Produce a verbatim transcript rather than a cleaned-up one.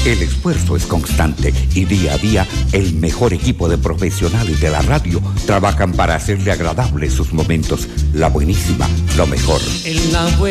El esfuerzo es constante y día a día el mejor equipo de profesionales de la radio trabajan para hacerle agradables sus momentos. La buenísima, lo mejor. En la